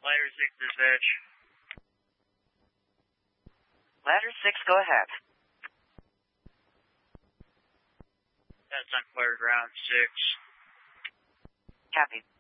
Ladder 6 dispatch. Ladder 6, go ahead. That's unclear ground 6. Copy.